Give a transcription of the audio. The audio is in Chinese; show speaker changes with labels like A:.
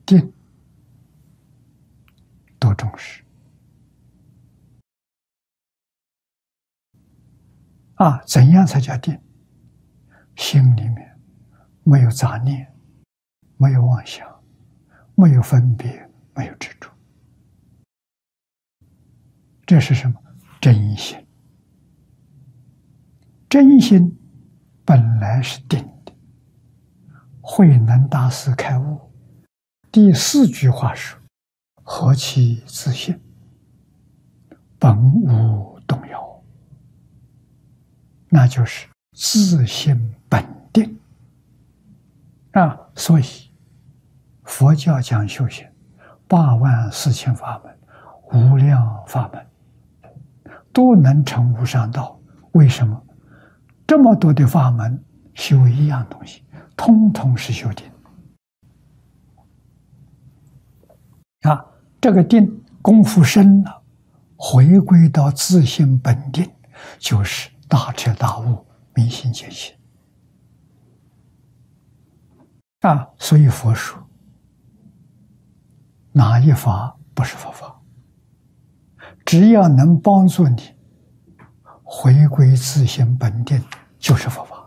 A: 定都重视。怎样才叫定？心里面没有杂念，没有妄想，没有分别，没有执着。这是什么？真心。真心本来是定的。慧能大师开悟第4句话说：“何其自性，本无动摇。”那就是自性本定所以佛教讲修行，84000法门，无量法门，都能成无上道。为什么？这么多的法门修一样东西，通通是修定。这个定功夫深了，回归到自性本定，就是大彻大悟，明心见性。所以佛说，哪一法不是佛法？只要能帮助你回归自性本定，就是佛法。